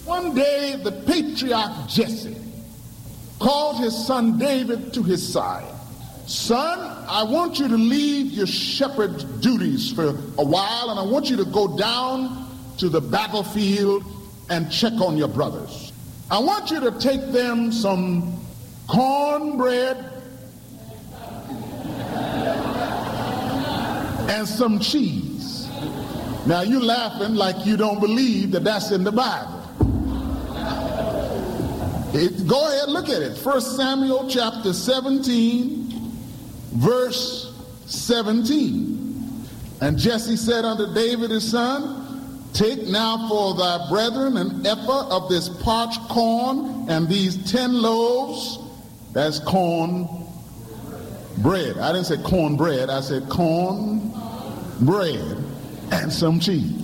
One day the patriarch Jesse called his son David to his side. Son, I want you to leave your shepherd duties for a while, and I want you to go down to the battlefield and check on your brothers. I want you to take them some cornbread and some cheese. Now you're laughing like you don't believe that that's in the Bible. Go ahead, look at it. 1 Samuel chapter 17, verse 17. And Jesse said unto David his son, take now for thy brethren an ephah of this parched corn and these 10 loaves. That's corn bread. I didn't say corn bread. I said corn bread and some cheese.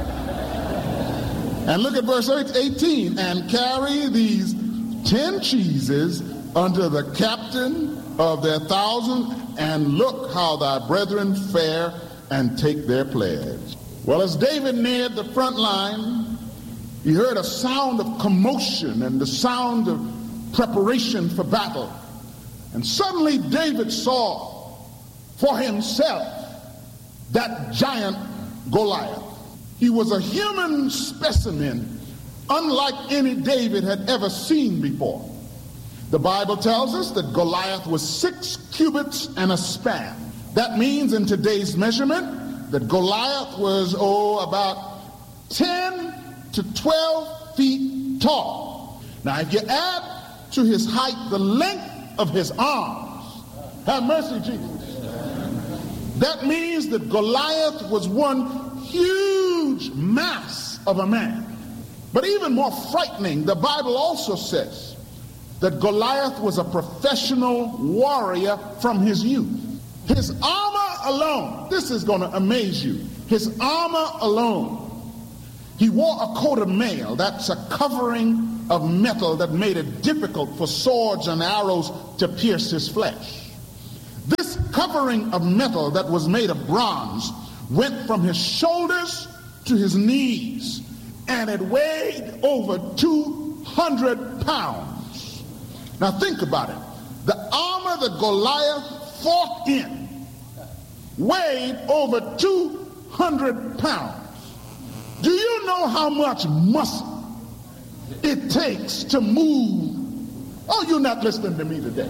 And look at verse 18. And carry these 10 cheeses unto the captain of their 1,000, and look how thy brethren fare, and take their pledge. Well, as David neared the front line, he heard a sound of commotion and the sound of preparation for battle. And suddenly David saw for himself that giant Goliath. He was a human specimen unlike any David had ever seen before. The Bible tells us that Goliath was 6 cubits and a span. That means in today's measurement that Goliath was about 10 to 12 feet tall. Now if you add to his height the length of his arms, have mercy, Jesus, that means that Goliath was one huge mass of a man. But even more frightening, the Bible also says that Goliath was a professional warrior from his youth. His armor alone, this is going to amaze you, his armor alone, he wore a coat of mail. That's a covering of metal that made it difficult for swords and arrows to pierce his flesh. This covering of metal that was made of bronze went from his shoulders to his knees, and it weighed over 200 pounds. Now think about it. The armor that Goliath fought in weighed over 200 pounds. Do you know how much muscle it takes to move? Oh, you're not listening to me today.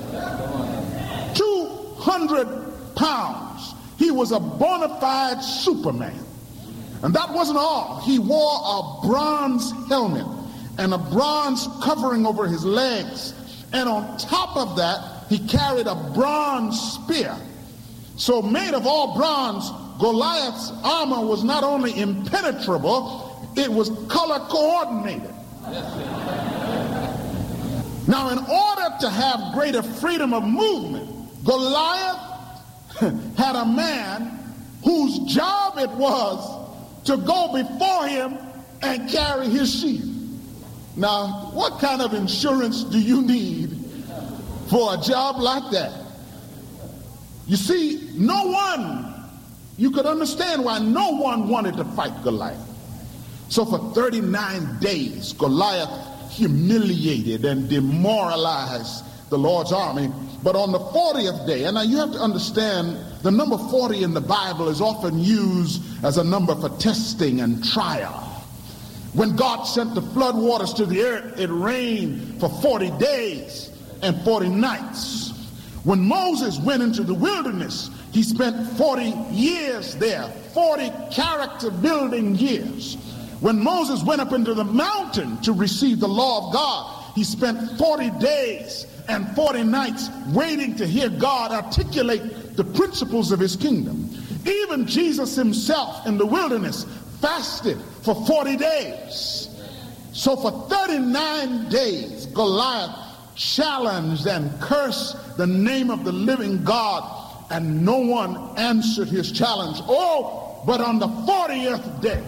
200 pounds. He was a bona fide Superman. And that wasn't all. He wore a bronze helmet and a bronze covering over his legs. And on top of that, he carried a bronze spear. So made of all bronze, Goliath's armor was not only impenetrable, it was color coordinated. Now, in order to have greater freedom of movement, Goliath had a man whose job it was to go before him and carry his shield. Now, what kind of insurance do you need for a job like that? You see, you could understand why no one wanted to fight Goliath. So for 39 days, Goliath humiliated and demoralized the Lord's army. But on the 40th day, and now you have to understand, the number 40 in the Bible is often used as a number for testing and trial. When God sent the flood waters to the earth, it rained for 40 days and 40 nights. When Moses went into the wilderness, he spent 40 years there, 40 character building years. When Moses went up into the mountain to receive the law of God, he spent 40 days and 40 nights waiting to hear God articulate the principles of his kingdom. Even Jesus himself in the wilderness fasted for 40 days. So for 39 days, Goliath challenged and cursed the name of the living God, and no one answered his challenge. Oh, but on the 40th day,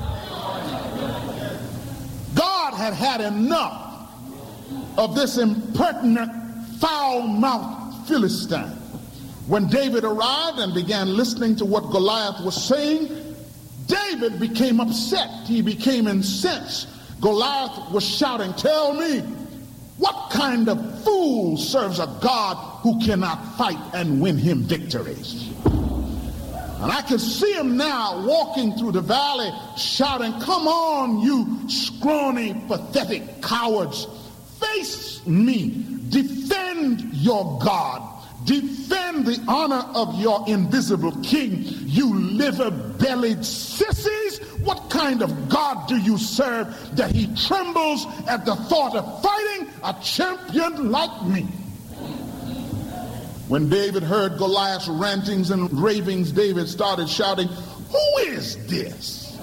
God had had enough of this impertinent, foul-mouthed Philistine. When David arrived and began listening to what Goliath was saying, David became upset. He became incensed. Goliath was shouting, "Tell me, what kind of fool serves a God who cannot fight and win him victories?" And I can see him now walking through the valley shouting, "Come on, you scrawny, pathetic cowards. Face me. Defend your God. Defend the honor of your invisible king. You liver-bellied sissies. What kind of God do you serve that he trembles at the thought of fighting a champion like me?" When David heard Goliath's rantings and ravings, David started shouting, "Who is this?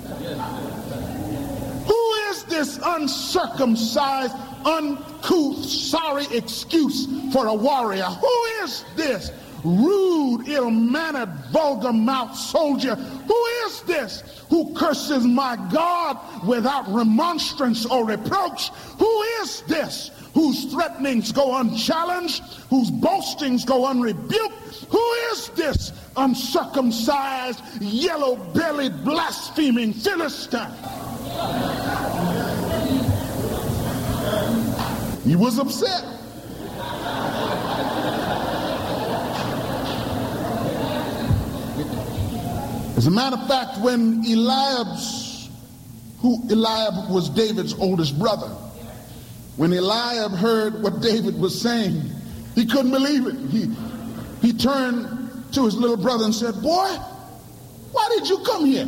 Who is this uncircumcised, uncouth, sorry excuse for a warrior? Who is this rude, ill-mannered, vulgar-mouthed soldier? Who is this who curses my God without remonstrance or reproach? Who is this whose threatenings go unchallenged, whose boastings go unrebuked? Who is this uncircumcised, yellow-bellied, blaspheming Philistine?" He was upset. As a matter of fact, when Eliab was David's oldest brother, when Eliab heard what David was saying, he couldn't believe it. He turned to his little brother and said, "Boy, why did you come here?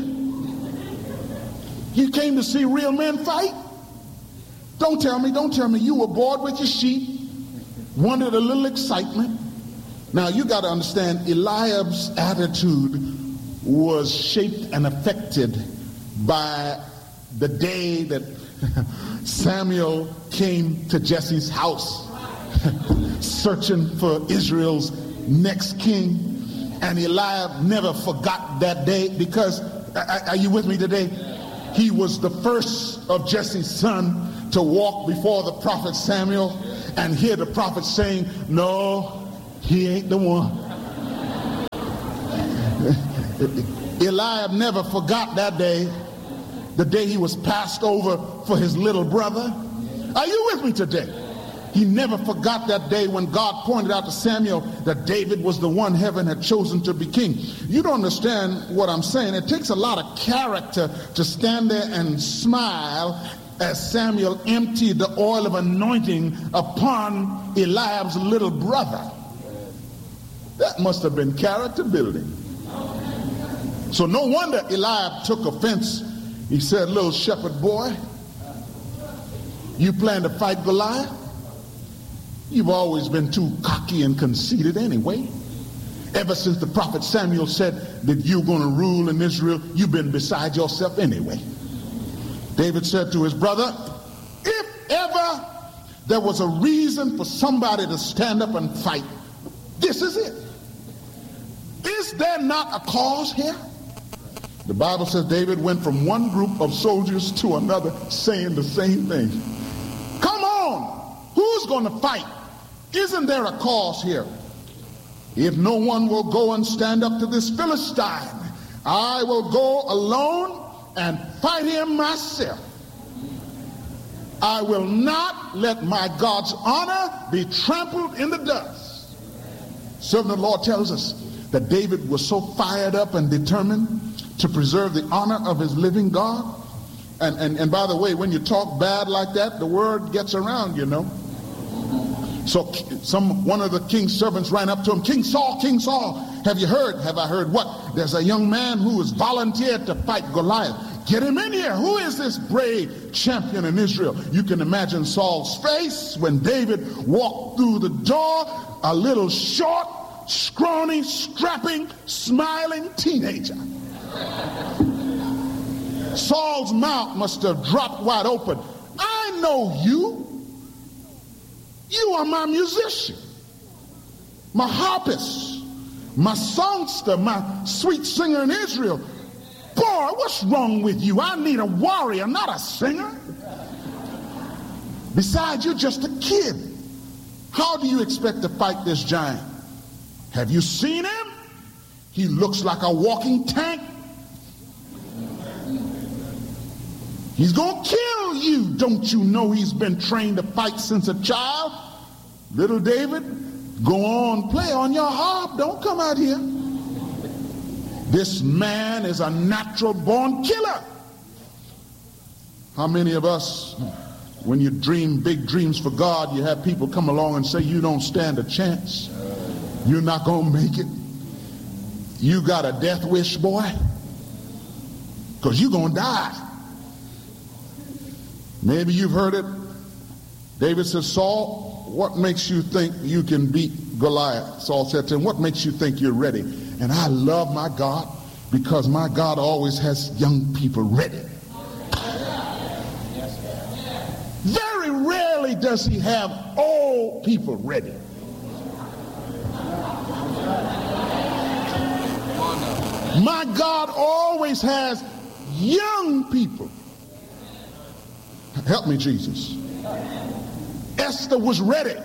You came to see real men fight? Don't tell me you were bored with your sheep, wanted a little excitement." Now you got to understand, Eliab's attitude was shaped and affected by the day that Samuel came to Jesse's house searching for Israel's next king. And Eliab never forgot that day because, are you with me today? He was the first of Jesse's son to walk before the prophet Samuel and hear the prophet saying, "No, he ain't the one." Eliab never forgot that day, the day he was passed over for his little brother. Are you with me today? He never forgot that day when God pointed out to Samuel that David was the one heaven had chosen to be king. You don't understand what I'm saying. It takes a lot of character to stand there and smile as Samuel emptied the oil of anointing upon Eliab's little brother. That must have been character building. So no wonder Eliab took offense. He said, "Little shepherd boy, you plan to fight Goliath? You've always been too cocky and conceited anyway. Ever since the prophet Samuel said that you're going to rule in Israel, you've been beside yourself anyway." David said to his brother, "If ever there was a reason for somebody to stand up and fight, this is it. Is there not a cause here?" The Bible says David went from one group of soldiers to another saying the same thing. "Come on, who's going to fight? Isn't there a cause here? If no one will go and stand up to this Philistine, I will go alone and fight him myself. I will not let my God's honor be trampled in the dust." Servant of the Lord tells us that David was so fired up and determined to preserve the honor of his living God. And by the way, when you talk bad like that, the word gets around, you know. So one of the king's servants ran up to him, King Saul, have you heard?" "Have I heard what?" "There's a young man who has volunteered to fight Goliath. Get him in here. Who is this brave champion in Israel?" You can imagine Saul's face when David walked through the door, a little short, scrawny, strapping, smiling teenager. Saul's mouth must have dropped wide open. "I know you. You are my musician, my harpist, my songster, my sweet singer in Israel. Boy, what's wrong with you? I need a warrior, not a singer. Besides, you're just a kid. How do you expect to fight this giant? Have you seen him? He looks like a walking tank. He's going to kill you. Don't you know he's been trained to fight since a child? Little David, go on, play on your harp. Don't come out here. This man is a natural born killer. How many of us, when you dream big dreams for God, you have people come along and say you don't stand a chance? You're not going to make it. You got a death wish, boy, because you're going to die. Maybe you've heard it. David said, Saul, what makes you think you can beat Goliath? Saul said to him, what makes you think you're ready? And I love my God because my God always has young people ready. Very rarely does he have old people ready. My God always has young people. Help me, Jesus. Esther was ready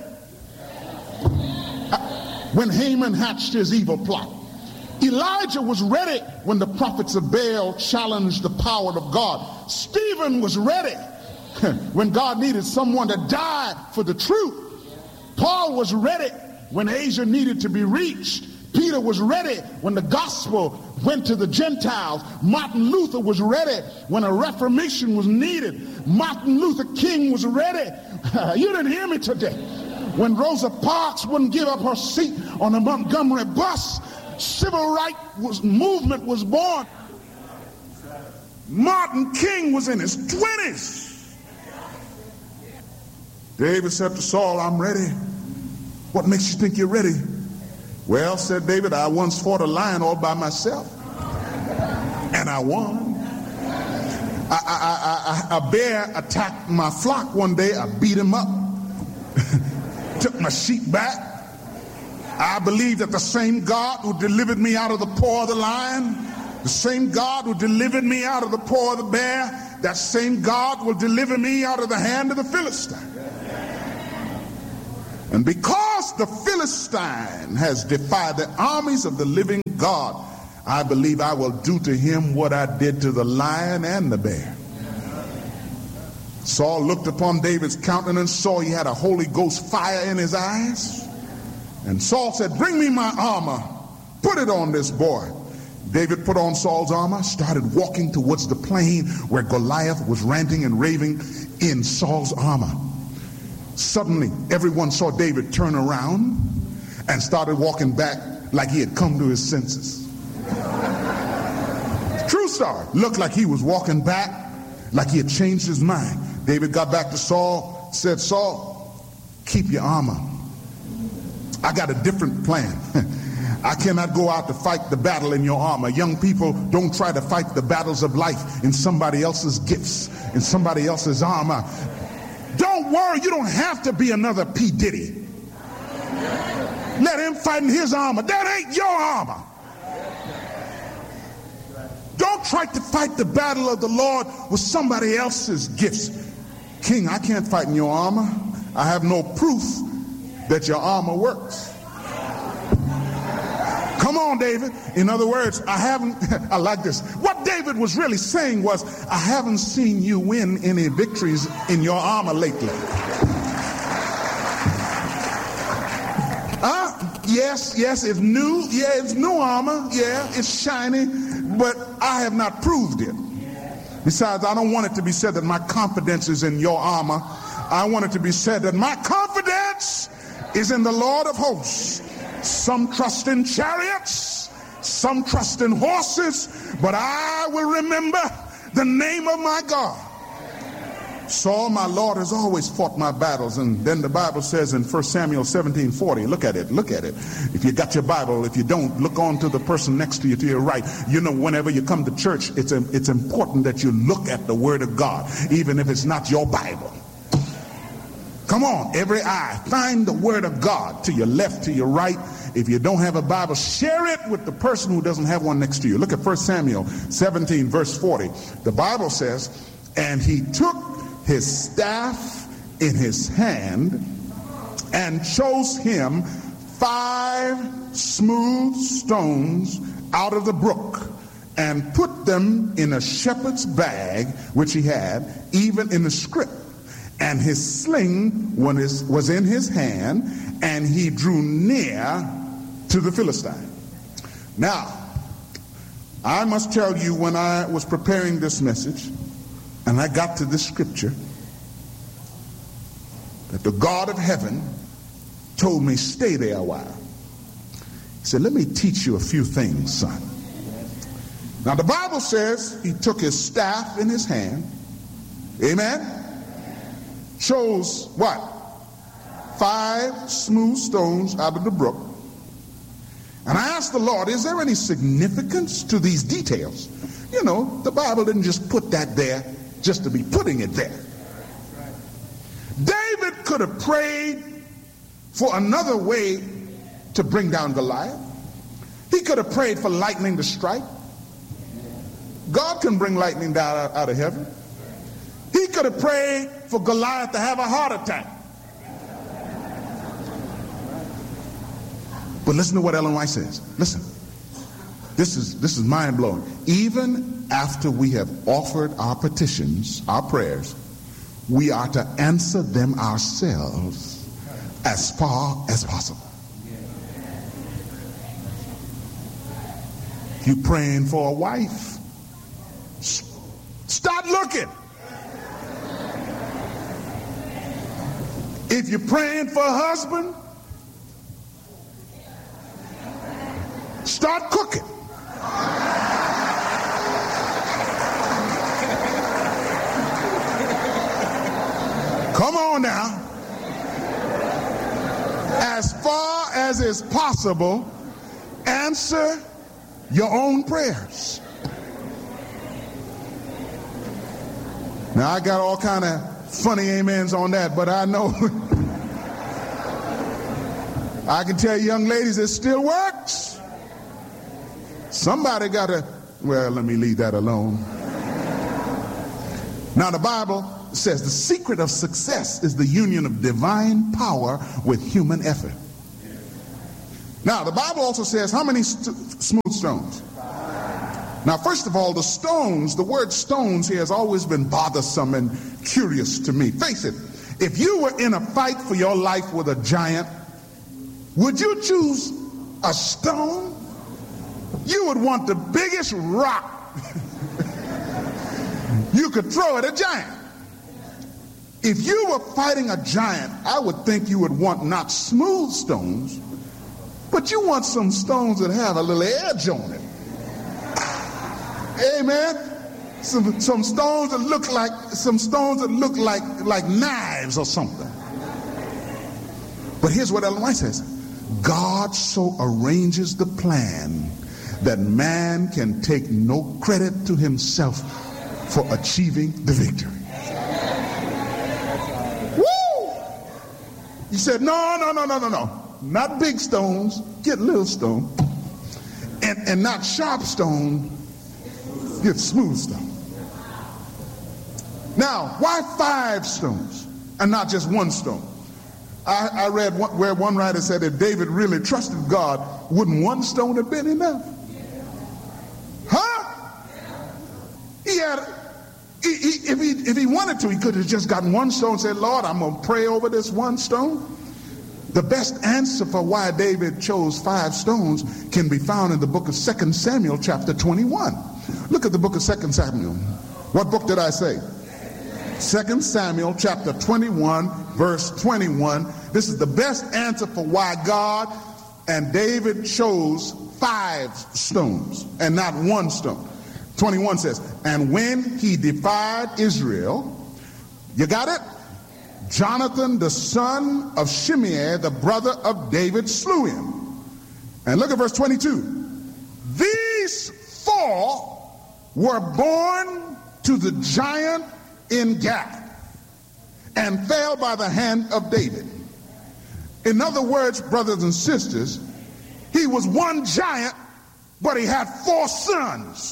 when Haman hatched his evil plot. Elijah was ready when the prophets of Baal challenged the power of God. Stephen was ready when God needed someone to die for the truth. Paul was ready when Asia needed to be reached. Peter was ready when the gospel went to the Gentiles. Martin Luther was ready when a reformation was needed. Martin Luther King was ready. You didn't hear me today. When Rosa Parks wouldn't give up her seat on the Montgomery bus, civil rights movement was born. Martin King was in his 20s. David said to Saul, I'm ready. What makes you think you're ready? Well, said David, I once fought a lion all by myself, and I won. A bear attacked my flock one day. I beat him up, took my sheep back. I believe that the same God who delivered me out of the paw of the lion, the same God who delivered me out of the paw of the bear, that same God will deliver me out of the hand of the Philistine. And because the Philistine has defied the armies of the living God, I believe I will do to him what I did to the lion and the bear. Saul looked upon David's countenance, saw he had a Holy Ghost fire in his eyes. And Saul said, bring me my armor. Put it on this boy. David put on Saul's armor, started walking towards the plain where Goliath was ranting and raving in Saul's armor. Suddenly, everyone saw David turn around and started walking back like he had come to his senses. True story. Looked like he was walking back like he had changed his mind. David got back to Saul, said, Saul, keep your armor. I got a different plan. I cannot go out to fight the battle in your armor. Young people, don't try to fight the battles of life in somebody else's gifts, in somebody else's armor. Don't worry, you don't have to be another P. Diddy. Let him fight in his armor. That ain't your armor. Don't try to fight the battle of the Lord with somebody else's gifts. King, I can't fight in your armor. I have no proof that your armor works. Come on, David. In other words, I like this. What David was really saying was, I haven't seen you win any victories in your armor lately. Yes, it's new. Yeah, it's new armor. Yeah, it's shiny, but I have not proved it. Besides, I don't want it to be said that my confidence is in your armor. I want it to be said that my confidence is in the Lord of hosts. Some trust in chariots, some trust in horses, but I will remember the name of my God. Saul, my Lord, has always fought my battles. And then the Bible says in 1 Samuel 17:40, look at it. If you got your Bible, if you don't, look on to the person next to you to your right. You know, whenever you come to church, it's important that you look at the Word of God, even if it's not your Bible. Come on, every eye, find the Word of God to your left, to your right. If you don't have a Bible, share it with the person who doesn't have one next to you. Look at 1 Samuel 17, verse 40. The Bible says, and he took his staff in his hand and chose him 5 smooth stones out of the brook and put them in a shepherd's bag, which he had, even in the scrip. and his sling was in his hand, and he drew near to the Philistine. Now, I must tell you, when I was preparing this message, and I got to this scripture, that the God of heaven told me, stay there a while. He said, let me teach you a few things, son. Now, the Bible says he took his staff in his hand, amen, chose what? 5 smooth stones out of the brook. And I asked the Lord, is there any significance to these details? You know, the Bible didn't just put that there just to be putting it there. David could have prayed for another way to bring down Goliath. He could have prayed for lightning to strike. God can bring lightning down out of heaven. He could have prayed for Goliath to have a heart attack. But listen to what Ellen White says. Listen. This is mind-blowing. Even after we have offered our petitions, our prayers, we are to answer them ourselves as far as possible. You praying for a wife? Start looking. If you're praying for a husband, start cooking. Come on now. As far as is possible, answer your own prayers. Now, I got all kind of funny amens on that, but I know I can tell you, young ladies, it still works. Somebody got to, well, let me leave that alone. Now, the Bible says the secret of success is the union of divine power with human effort. Now, the Bible also says how many smooth stones? Now, first of all, the stones, the word stones here has always been bothersome and curious to me. Face it, if you were in a fight for your life with a giant, would you choose a stone? You would want the biggest rock you could throw at a giant. If you were fighting a giant, I would think you would want not smooth stones, but you want some stones that have a little edge on it. Amen. Some stones that look like knives or something. But here's what Ellen White says. God so arranges the plan that man can take no credit to himself for achieving the victory. Woo! He said, no. Not big stones, get little stone. And not sharp stone, get smooth stone. Now, why 5 stones and not just 1 stone? I read where one writer said if David really trusted God, wouldn't 1 stone have been enough? Huh? If he wanted to, he could have just gotten 1 stone and said, Lord, I'm going to pray over this 1 stone. The best answer for why David chose 5 stones can be found in the book of 2 Samuel chapter 21. Look at the book of 2 Samuel. What book did I say? 2 Samuel chapter 21 verse 21. This is the best answer for why God and David chose 5 stones and not 1 stone. 21 says, and when he defied Israel, you got it? Jonathan, the son of Shimei, the brother of David, slew him. And look at verse 22. These 4 were born to the giant in Gath and fell by the hand of David. In other words, brothers and sisters, he was 1 giant, but he had 4 sons.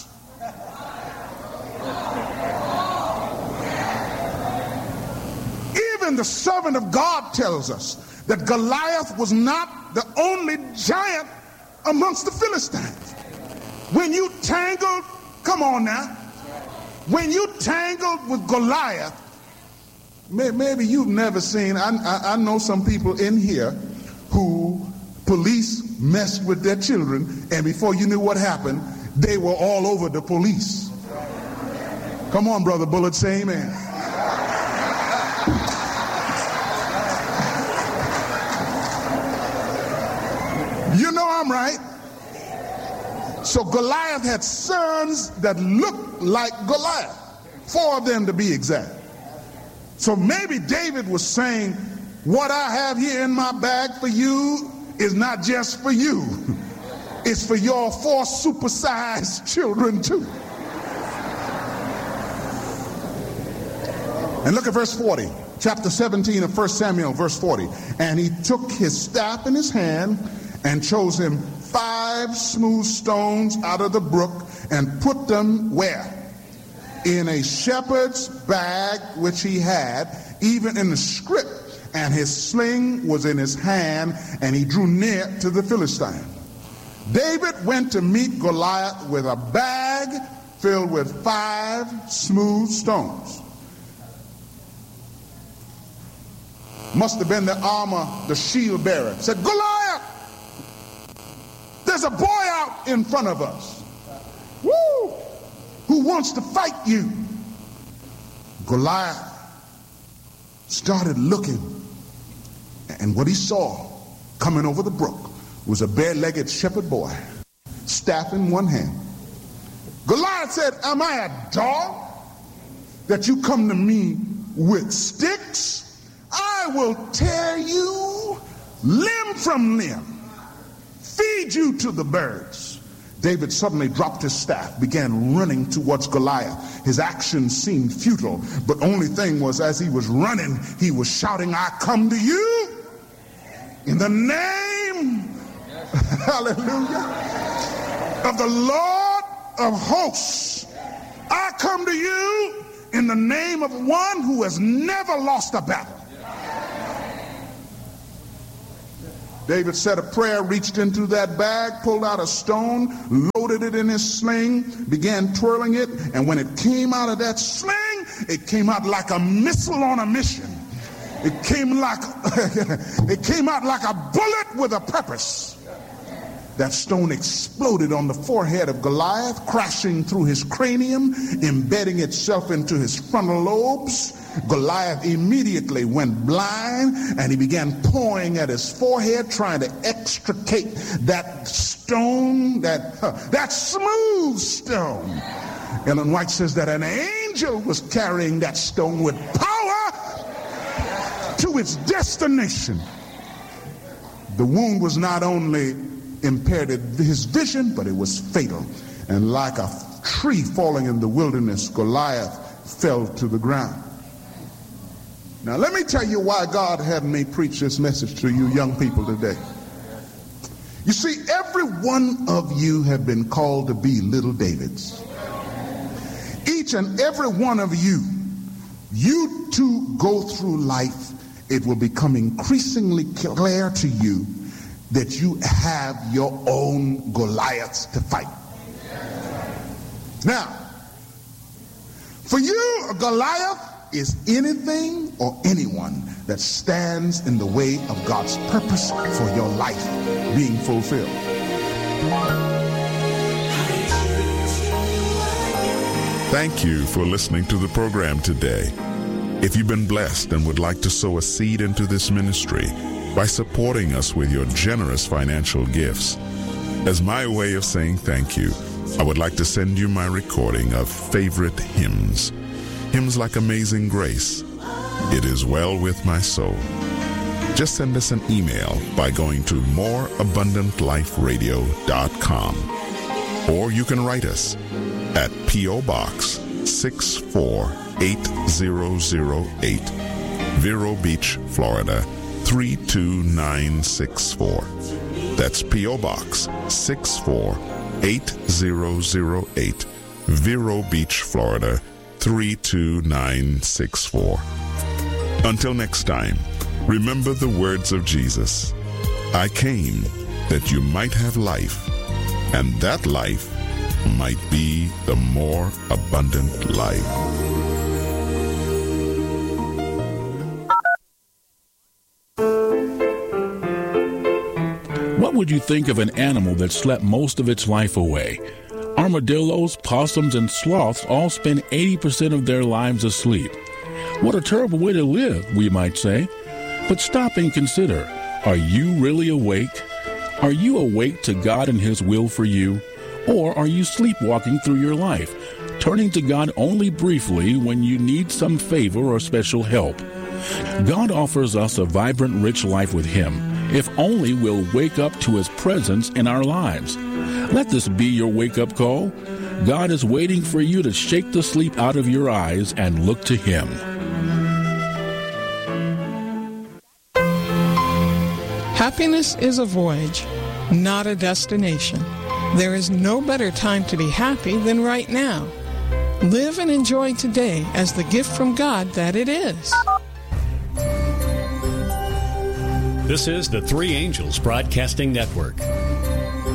Even the servant of God tells us that Goliath was not the only giant amongst the Philistines. When you tangled, come on now, when you tangled with Goliath, maybe you've never seen, I know some people in here who police messed with their children, and before you knew what happened, they were all over the police. Come on, Brother Bullitt, say amen. You know I'm right. So Goliath had sons that looked like Goliath, 4 of them to be exact. So maybe David was saying, what I have here in my bag for you is not just for you. It's for your 4 supersized children too. And look at verse 40, chapter 17 of 1 Samuel, verse 40. And he took his staff in his hand and chose him 5 smooth stones out of the brook and put them where? In a shepherd's bag which he had, even in the scrip, and his sling was in his hand, and he drew near to the Philistine. David went to meet Goliath with a bag filled with 5 smooth stones. Must have been the armor, the shield bearer. Said, Goliath, there's a boy out in front of us. Woo! Who wants to fight you. Goliath started looking, and what he saw coming over the brook was a bare-legged shepherd boy, staff in one hand. Goliath said, am I a dog that you come to me with sticks? I will tear you limb from limb, feed you to the birds. David suddenly dropped his staff, began running towards Goliath. His actions seemed futile, but only thing was, as he was running, he was shouting, I come to you in the name, hallelujah, of the Lord of hosts. I come to you in the name of one who has never lost a battle. David said a prayer, reached into that bag, pulled out a stone, loaded it in his sling, began twirling it, and when it came out of that sling, it came out like a missile on a mission. It came out like a bullet with a purpose. That stone exploded on the forehead of Goliath, crashing through his cranium, embedding itself into his frontal lobes. Goliath immediately went blind, and he began pawing at his forehead, trying to extricate that stone, that smooth stone. Ellen White says that an angel was carrying that stone with power to its destination. The wound was not only impaired his vision, but it was fatal. And like a tree falling in the wilderness, Goliath fell to the ground. Now, let me tell you why God had me preach this message to you young people today. You see, every one of you have been called to be little Davids. Each and every one of you too go through life, it will become increasingly clear to you that you have your own Goliaths to fight. Now, for you, a Goliath is anything or anyone that stands in the way of God's purpose for your life being fulfilled. Thank you for listening to the program today. If you've been blessed and would like to sow a seed into this ministry by supporting us with your generous financial gifts, as my way of saying thank you, I would like to send you my recording of favorite hymns. Hymns like Amazing Grace, It Is Well With My Soul. Just send us an email by going to moreabundantliferadio.com. Or you can write us at P.O. Box 648008, Vero Beach, Florida 32964. That's P.O. Box 648008, Vero Beach, Florida 32964. Until next time, remember the words of Jesus. I came that you might have life, and that life might be the more abundant life. What would you think of an animal that slept most of its life away? Armadillos, possums, and sloths all spend 80% of their lives asleep. What a terrible way to live, we might say. But stop and consider, are you really awake? Are you awake to God and His will for you? Or are you sleepwalking through your life, turning to God only briefly when you need some favor or special help? God offers us a vibrant, rich life with Him, if only we'll wake up to His presence in our lives. Let this be your wake-up call. God is waiting for you to shake the sleep out of your eyes and look to Him. Happiness is a voyage, not a destination. There is no better time to be happy than right now. Live and enjoy today as the gift from God that it is. This is the Three Angels Broadcasting Network.